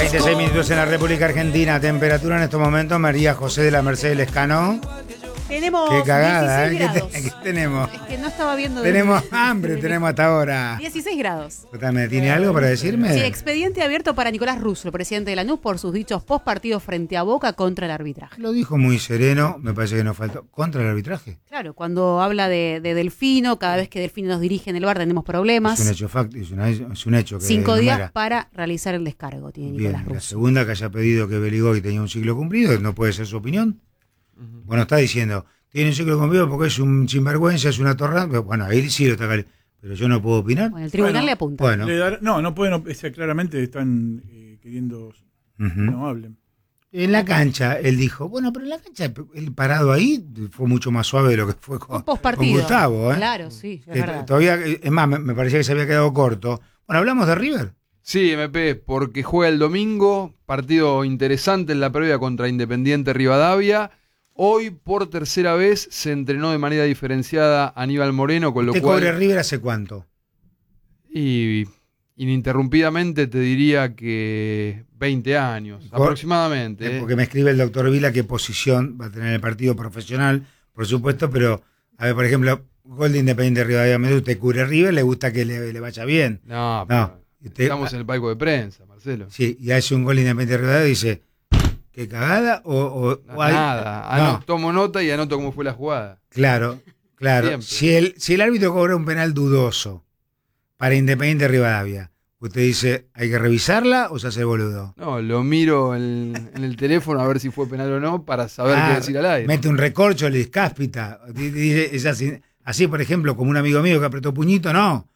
26 minutos en la República Argentina. Temperatura en estos momentos, María José de la Mercedes Lescano. Tenemos Qué cagada, 16 grados. ¿Qué tenemos? Es que no estaba viendo. Tenemos hambre, tenemos hasta ahora. 16 grados. ¿Tiene algo para decirme? Sí, expediente abierto para Nicolás Russo, presidente de Lanús, por sus dichos post partido frente a Boca contra el arbitraje. Lo dijo muy sereno, me parece que nos faltó. ¿Contra el arbitraje? Claro, cuando habla de Delfino, cada vez que Delfino nos dirige en el bar tenemos problemas. Es un hecho facto, es un hecho que 5 días enumera. para realizar el descargo, tiene Bien, Nicolás la Russo. segunda que haya pedido que Beligoy tenía un ciclo cumplido, no puede ser su opinión. Bueno, está diciendo, tiene un ciclo cumplido porque es un sinvergüenza, es una torrada. Bueno, ahí sí lo está caliente. Pero yo no puedo opinar. Bueno, el tribunal le apunta. Bueno. No pueden, claramente están queriendo que no hablen. En la cancha, él dijo, bueno, pero en la cancha, el parado ahí fue mucho más suave de lo que fue con Gustavo. Claro, sí, es verdad. Todavía, es más, me parecía que se había quedado corto. Bueno, hablamos de River. Sí, MP, porque juega el domingo, partido interesante en la previa contra Independiente Rivadavia. Hoy, por tercera vez, se entrenó de manera diferenciada Aníbal Moreno, con lo ¿Usted cual... cobre River hace cuánto? Y ininterrumpidamente te diría que 20 años, aproximadamente. Porque me escribe el doctor Vila qué posición va a tener el partido profesional, por supuesto, pero, a ver, por ejemplo, gol de Independiente Rivadavia, usted cubre River, le gusta que le vaya bien. No. Estamos en el palco de prensa, Marcelo. Sí, y hace un gol de Independiente Rivadavia y dice... ¿Qué cagada? Nada, tomo nota y anoto cómo fue la jugada. Claro. Si el árbitro cobra un penal dudoso para Independiente Rivadavia, ¿usted dice, hay que revisarla o se hace boludo? No, lo miro en el teléfono a ver si fue penal o no para saber qué decir al aire. Mete un recorcho, le discáspita. Es así, por ejemplo, como un amigo mío que apretó puñito, no,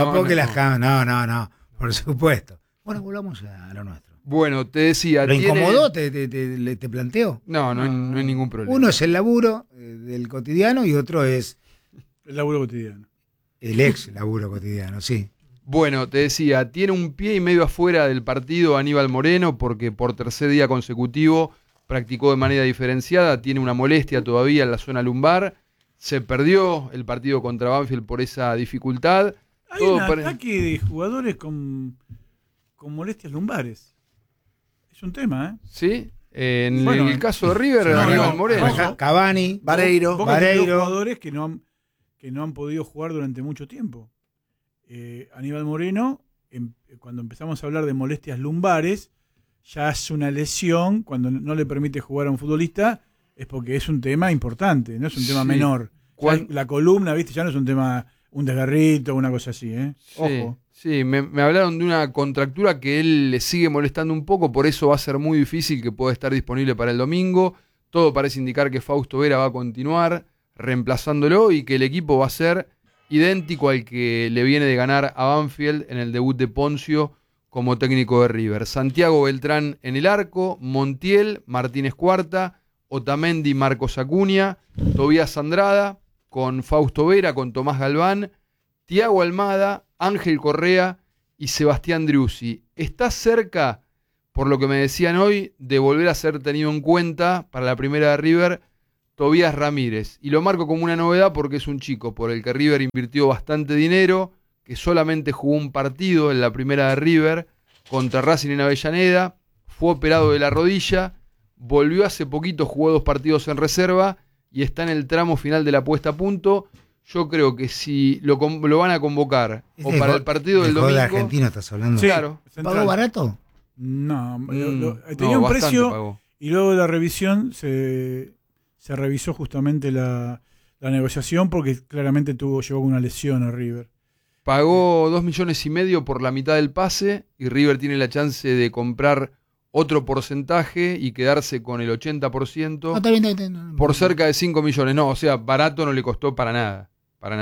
por supuesto. Bueno, volvamos a lo nuestro. Bueno, te decía... ¿Lo incomodó? ¿Te planteó? No hay ningún problema. Uno es el laburo del cotidiano y otro es... El laburo cotidiano. El ex laburo cotidiano, sí. Bueno, te decía, tiene un pie y medio afuera del partido Aníbal Moreno porque por tercer día consecutivo practicó de manera diferenciada, tiene una molestia todavía en la zona lumbar, se perdió el partido contra Banfield por esa dificultad. Hay un ataque de jugadores con molestias lumbares. Es un tema, ¿eh? Sí. En el caso de River, Aníbal Moreno. Cavani, Vareiro. Jugadores que no han podido jugar durante mucho tiempo. Aníbal Moreno, cuando empezamos a hablar de molestias lumbares, ya es una lesión, cuando no le permite jugar a un futbolista, es porque es un tema importante, no es un tema menor. La columna, ¿viste? Ya no es un tema, un desgarrito, una cosa así, ¿eh? Ojo. Sí, me hablaron de una contractura que él le sigue molestando un poco, por eso va a ser muy difícil que pueda estar disponible para el domingo. Todo parece indicar que Fausto Vera va a continuar reemplazándolo y que el equipo va a ser idéntico al que le viene de ganar a Banfield en el debut de Poncio como técnico de River. Santiago Beltrán en el arco, Montiel, Martínez Cuarta, Otamendi, Marcos Acuña, Tobías Andrada, con Fausto Vera, con Tomás Galván, Thiago Almada, Ángel Correa y Sebastián Driussi. Está cerca, por lo que me decían hoy, de volver a ser tenido en cuenta para la primera de River, Tobías Ramírez. Y lo marco como una novedad porque es un chico por el que River invirtió bastante dinero, que solamente jugó un partido en la primera de River contra Racing en Avellaneda, fue operado de la rodilla, volvió hace poquito, jugó 2 partidos en reserva y está en el tramo final de la puesta a punto. Yo creo que si lo van a convocar o para el partido del domingo... ¿De Argentina estás hablando? Sí, claro. ¿Pagó barato? No, tenía un precio pagó. Y luego de la revisión se revisó justamente la negociación porque claramente llegó con una lesión a River. Pagó 2,5 millones por la mitad del pase y River tiene la chance de comprar otro porcentaje y quedarse con el 80% por cerca de 5 millones. No, o sea, barato no le costó para nada.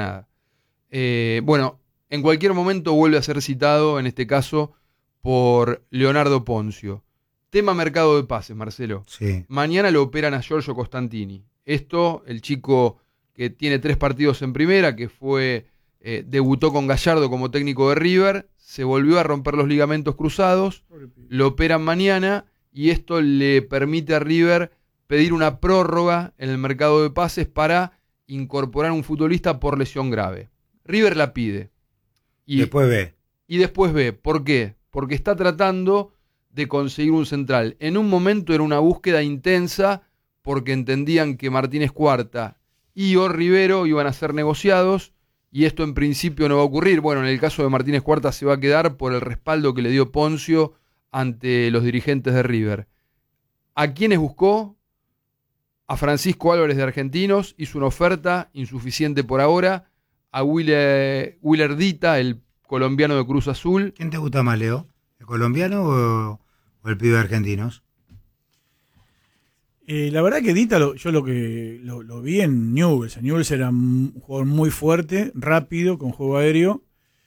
Bueno, en cualquier momento vuelve a ser citado, en este caso, por Leonardo Poncio. Tema mercado de pases, Marcelo. Sí. Mañana lo operan a Giorgio Costantini. Esto, el chico que tiene 3 partidos en primera, que debutó con Gallardo como técnico de River, se volvió a romper los ligamentos cruzados, lo operan mañana y esto le permite a River pedir una prórroga en el mercado de pases para incorporar un futbolista por lesión grave. River la pide. Y después ve. Y después ve. ¿Por qué? Porque está tratando de conseguir un central. En un momento era una búsqueda intensa porque entendían que Martínez Cuarta y o Rivero iban a ser negociados y esto en principio no va a ocurrir. Bueno, en el caso de Martínez Cuarta se va a quedar por el respaldo que le dio Poncio ante los dirigentes de River. ¿A quiénes buscó? A Francisco Álvarez de Argentinos, hizo una oferta insuficiente por ahora. A Willer Dita, el colombiano de Cruz Azul. ¿Quién te gusta más, Leo? ¿El colombiano o el pibe de Argentinos? La verdad que Dita, yo lo vi en Newell's. Newell's era un jugador muy fuerte, rápido, con juego aéreo.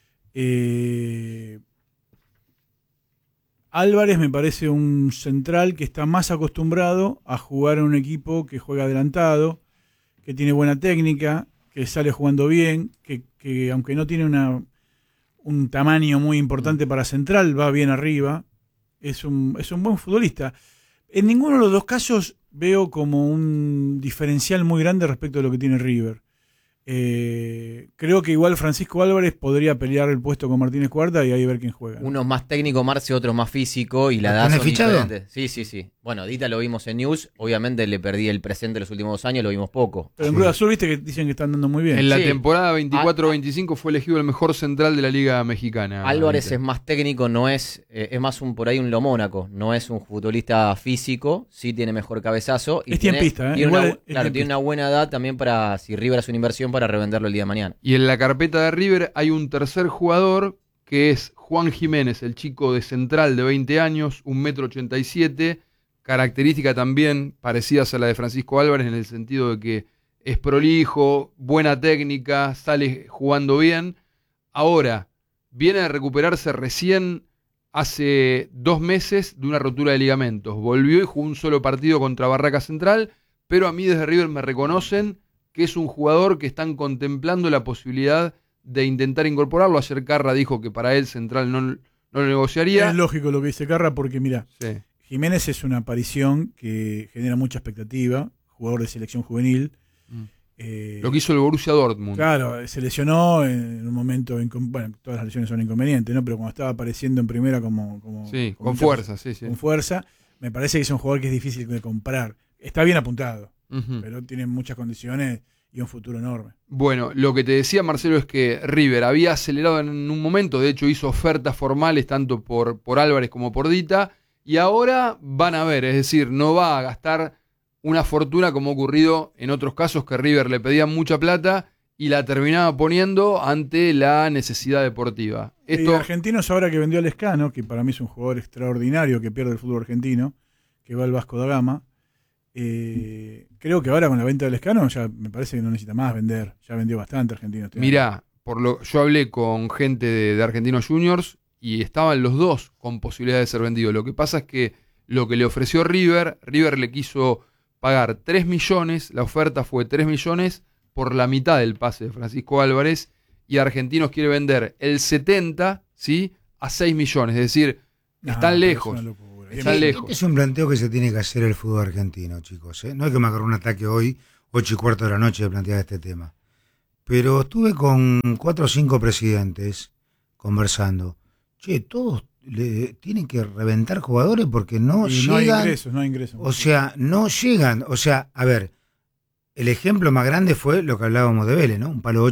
Álvarez me parece un central que está más acostumbrado a jugar en un equipo que juega adelantado, que tiene buena técnica, que sale jugando bien, que aunque no tiene un tamaño muy importante para central, va bien arriba. Es un buen futbolista. En ninguno de los dos casos veo como un diferencial muy grande respecto a lo que tiene River. Creo que igual Francisco Álvarez podría pelear el puesto con Martínez Cuarta y ahí ver quién juega. Uno más técnico, Marce, otro más físico y la edad son fichado? diferentes. Sí. Bueno, Dita lo vimos en News, obviamente le perdí el presente los últimos 2 años, lo vimos poco. Pero en Cruz Azul viste que dicen que están dando muy bien. En la Sí. temporada 24-25 fue elegido el mejor central de la Liga Mexicana. Álvarez es más técnico, no es más por ahí un lomónaco, no es un futbolista físico, sí tiene mejor cabezazo. Y Es tiempista, ¿eh? tiene Igual una, es claro, tiempista. tiene una buena edad también para, si River hace una inversión, para revenderlo el día de mañana. Y en la carpeta de River hay un tercer jugador que es Juan Jiménez, el chico de central de 20 años, 1,87 m, característica también parecidas a la de Francisco Álvarez en el sentido de que es prolijo, buena técnica, sale jugando bien. Ahora, viene de recuperarse recién hace 2 meses de una rotura de ligamentos. Volvió y jugó un solo partido contra Barraca Central, pero a mí desde River me reconocen que es un jugador que están contemplando la posibilidad de intentar incorporarlo. Ayer Carra dijo que para él Central no lo negociaría. Es lógico lo que dice Carra porque, mira, Sí. Jiménez es una aparición que genera mucha expectativa, jugador de selección juvenil. Lo que hizo el Borussia Dortmund. Claro, se lesionó en un momento, bueno, todas las lesiones son inconvenientes, ¿no? Pero cuando estaba apareciendo en primera Sí, como con fuerza, sí. con fuerza, me parece que es un jugador que es difícil de comprar. Está bien apuntado, Ujú. pero tiene muchas condiciones y un futuro enorme. Bueno, lo que te decía Marcelo es que River había acelerado en un momento, de hecho hizo ofertas formales tanto por Álvarez como por Dita, y ahora van a ver, es decir, no va a gastar una fortuna como ha ocurrido en otros casos que River le pedía mucha plata y la terminaba poniendo ante la necesidad deportiva. Y Argentinos ahora que vendió a Lescano, que para mí es un jugador extraordinario que pierde el fútbol argentino, que va al Vasco da Gama, creo que ahora con la venta de Lescano ya me parece que no necesita más vender, ya vendió bastante Argentinos. Mirá, yo hablé con gente de Argentinos Juniors y estaban los dos con posibilidad de ser vendidos. Lo que pasa es que lo que le ofreció River le quiso pagar 3 millones, la oferta fue 3 millones por la mitad del pase de Francisco Álvarez, y Argentinos quiere vender el 70, ¿sí?, a 6 millones, es decir, están lejos. Están lejos. Es un planteo que se tiene que hacer el fútbol argentino, chicos, ¿eh? No hay que me agarrar un ataque hoy, 8:15 de la noche, de plantear este tema. Pero estuve con 4 o 5 presidentes conversando. Che, todos tienen que reventar jugadores porque no llegan. No hay ingresos. O sea, no llegan. O sea, a ver, el ejemplo más grande fue lo que hablábamos de Vélez, ¿no? Un palo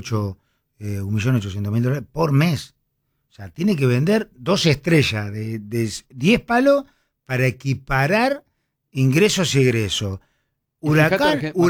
1.800.000 por mes. O sea, tiene que vender 2 estrellas de 10 palos para equiparar ingresos y egresos. Y fíjate, Huracán